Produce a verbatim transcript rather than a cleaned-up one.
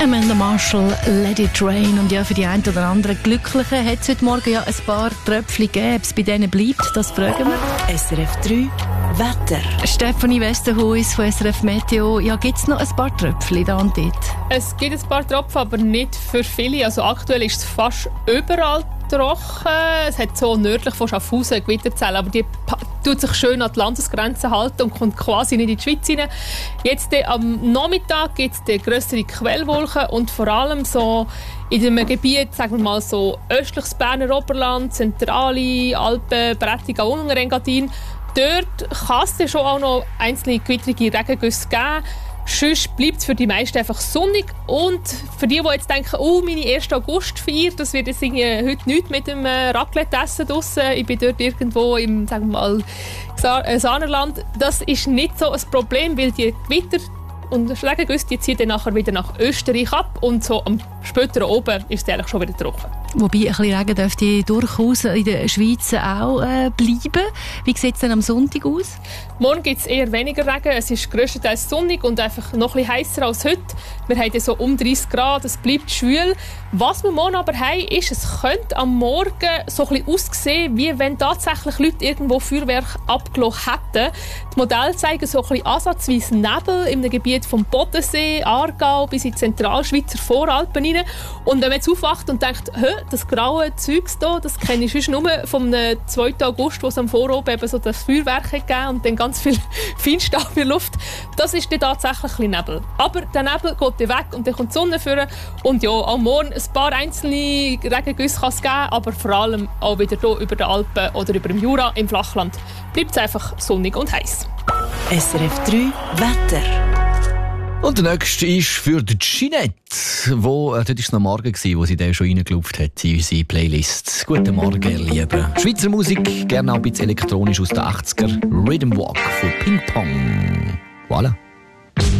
Amanda Marshall, Let It Rain. Und ja, für die einen oder anderen Glücklichen hat es heute Morgen ja ein paar Tröpfchen gegeben. Ob es bei denen bleibt, das fragen wir. S R F drei Wetter. Stefanie Westerhuis von S R F Meteo. Ja, gibt es noch ein paar Tröpfchen da und dort? Es gibt ein paar Tropfen, aber nicht für viele. Also aktuell ist es fast überall trocken. Es hat so nördlich von Schaffhausen eine Gewitterzelle, aber die tut sich schön an die Landesgrenze halten und kommt quasi nicht in die Schweiz rein. Jetzt äh, am Nachmittag gibt es grössere Quellwolken und vor allem so in dem Gebiet, sagen wir mal so östliches Berner Oberland, Zentrale, Alpen, Brettigau und Engadin. Dort kann es schon auch noch einzelne gewittrige Regengüsse geben. Sonst bleibt es für die meisten einfach sonnig. Und für die, die jetzt denken, oh, meine erste Augustfeier, das wird jetzt heute nichts mit dem äh, Raclette-Essen draussen. Ich bin dort irgendwo im, sagen wir mal, Sa- äh, Saarland. Das ist nicht so ein Problem, weil die Gewitter und Regengüsse, die ziehen dann nachher wieder nach Österreich ab. Und so am späteren oben ist es eigentlich schon wieder trocken. Wobei, ein bisschen Regen dürfte durchaus in der Schweiz auch äh, bleiben. Wie sieht es denn am Sonntag aus? Morgen gibt es eher weniger Regen. Es ist grösstenteils sonnig und einfach noch ein bisschen heißer als heute. Wir haben so um dreißig Grad, es bleibt schwül. Was wir morgen aber haben, ist, es könnte am Morgen so ein bisschen aussehen, wie wenn tatsächlich Leute irgendwo Feuerwerk abgelassen hätten. Die Modelle zeigen so ein bisschen ansatzweise Nebel im Gebiet vom Bodensee, Aargau bis in die Zentralschweizer Voralpen rein. Und wenn man jetzt aufwacht und denkt, das graue Zeugs hier, das kenne ich sonst nur vom zweiten August, wo es am Vorabend eben so das Feuerwerk gegeben und dann ganz viel Feinstaub in der Luft. Das ist dann tatsächlich ein bisschen Nebel. Aber der Nebel geht dann weg und dann kommt die Sonne vor. Und ja, auch morgen ein paar einzelne Regengüsse kann es geben, aber vor allem auch wieder hier über den Alpen oder über dem Jura im Flachland bleibt es einfach sonnig und heiß. S R F drei Wetter. Und der nächste ist für die Ginette, wo, äh, dort war es noch morgen, wo sie den schon reingelupft hat in unsere Playlist. Guten Morgen, ihr Lieben. Schweizer Musik, gerne auch ein bisschen elektronisch aus den achtziger. Rhythm Walk von Ping Pong. Voilà.